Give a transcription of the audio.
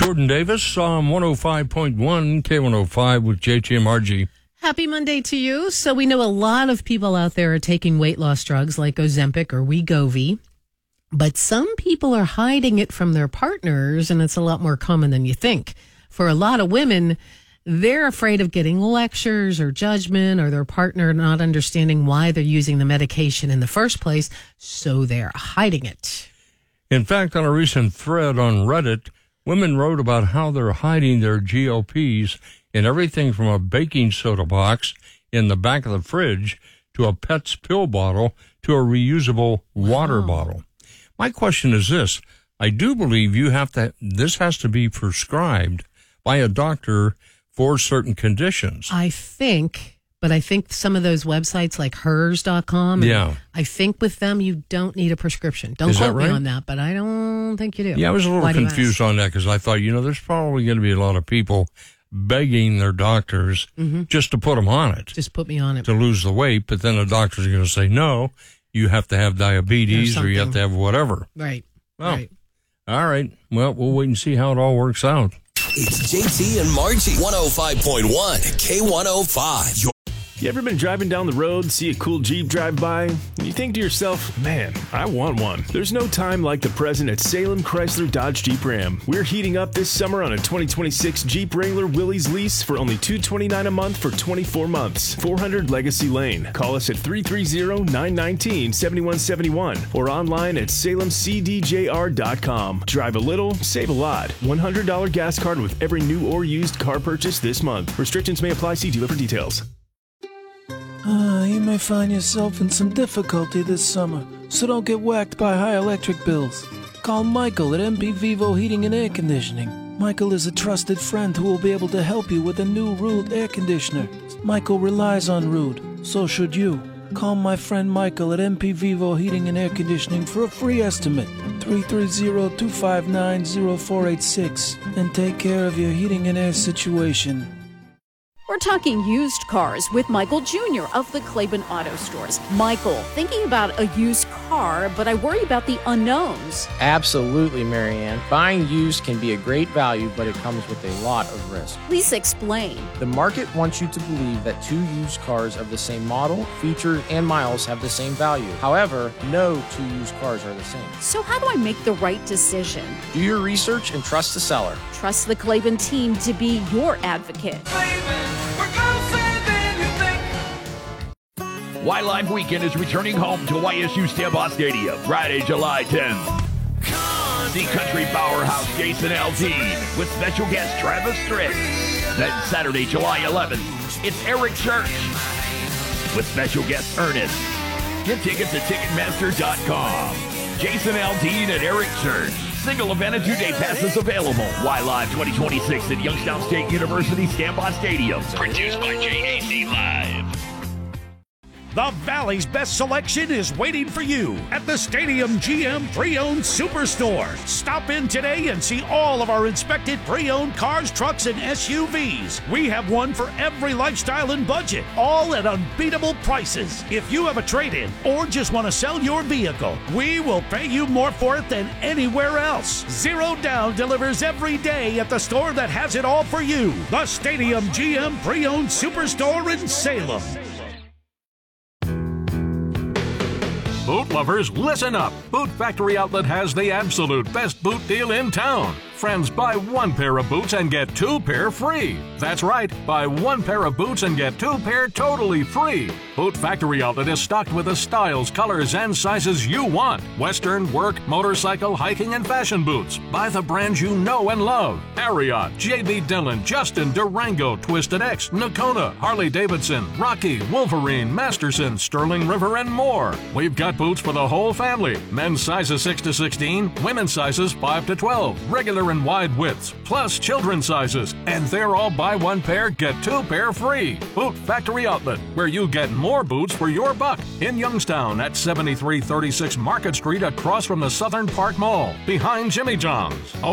Jordan Davis on 105.1 K105 with JTMRG. Happy Monday to you. So we know a lot of people out there are taking weight loss drugs like Ozempic or Wegovy, but some people are hiding it from their partners, and it's a lot more common than you think. For a lot of women, they're afraid of getting lectures or judgment or their partner not understanding why they're using the medication in the first place, so they're hiding it. In fact, on a recent thread on Reddit, women wrote about how they're hiding their GLPs in everything from a baking soda box in the back of the fridge to a Pet's pill bottle to a reusable water bottle. My question is this. I do believe this has to be prescribed by a doctor for certain conditions. I think some of those websites like hers.com, I think with them you don't need a prescription. Don't quote me on that, but I don't think you do. Yeah, I was a little confused on that because I thought, there's probably going to be a lot of people begging their doctors just to put them on it. Just put me on it. To lose the weight, but then the doctors are going to say, no, you have to have diabetes or you have to have whatever. Right. Oh. Right. All right. Well, we'll wait and see how it all works out. It's JT and Margie, 105.1 K105. You ever been driving down the road, see a cool Jeep drive by, and you think to yourself, man, I want one. There's no time like the present at Salem Chrysler Dodge Jeep Ram. We're heating up this summer on a 2026 Jeep Wrangler Willys lease for only $229 a month for 24 months. 400 Legacy Lane. Call us at 330-919-7171 or online at salemcdjr.com. Drive a little, save a lot. $100 gas card with every new or used car purchase this month. Restrictions may apply. See dealer for details. You may find yourself in some difficulty this summer, so don't get whacked by high electric bills. Call Michael at MP Vivo Heating and Air Conditioning. Michael is a trusted friend who will be able to help you with a new Rude air conditioner. Michael relies on Rude, so should you. Call my friend Michael at MP Vivo Heating and Air Conditioning for a free estimate, 330-259-0486, and take care of your heating and air situation. We're talking used cars with Michael Jr. of the Claiborne Auto Stores. Michael, thinking about a used car, but I worry about the unknowns. Absolutely, Marianne. Buying used can be a great value, but it comes with a lot of risk. Please explain. The market wants you to believe that two used cars of the same model, features, and miles have the same value. However, no two used cars are the same. So how do I make the right decision? Do your research and trust the seller. Trust the Claiborne team to be your advocate. Wildlife Weekend is returning home to YSU Stambaugh Stadium Friday, July 10th. See country powerhouse Jason Aldean with special guest Travis Tritt. Then Saturday, July 11th, it's Eric Church with special guest Ernest. Get tickets at Ticketmaster.com. Jason Aldean and Eric Church. Single event and 2-day passes available. Wildlife 2026 at Youngstown State University Stambaugh Stadium. Produced by JAC Live. The Valley's best selection is waiting for you at the Stadium GM Pre-Owned Superstore. Stop in today and see all of our inspected pre-owned cars, trucks, and SUVs. We have one for every lifestyle and budget, all at unbeatable prices. If you have a trade-in or just want to sell your vehicle, we will pay you more for it than anywhere else. Zero Down delivers every day at the store that has it all for you. The Stadium GM Pre-Owned Superstore in Salem. Boot lovers, listen up. Boot Factory Outlet has the absolute best boot deal in town. Friends, buy one pair of boots and get 2 pair free. That's right, buy one pair of boots and get 2 pair totally free. Boot Factory Outlet is stocked with the styles, colors, and sizes you want. Western, work, motorcycle, hiking, and fashion boots. Buy the brands you know and love. Ariat, J.B. Dillon, Justin, Durango, Twisted X, Nakona, Harley-Davidson, Rocky, Wolverine, Masterson, Sterling River, and more. We've got boots for the whole family. Men's sizes 6 to 16, women's sizes 5 to 12, regular and wide widths, plus children's sizes. And they're all buy one pair, get 2 pair free. Boot Factory Outlet, where you get more boots for your buck. In Youngstown at 7336 Market Street across from the Southern Park Mall, behind Jimmy John's.